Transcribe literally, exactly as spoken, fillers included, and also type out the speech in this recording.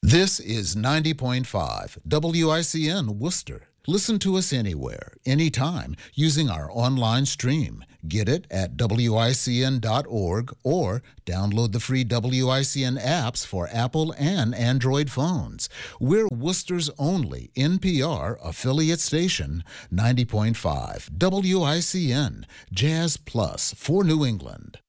This is ninety point five W I C N Worcester. Listen to us anywhere, anytime, using our online stream. Get it at W I C N dot org or download the free W I C N apps for Apple and Android phones. We're Worcester's only N P R affiliate station, ninety point five W I C N, Jazz Plus for New England.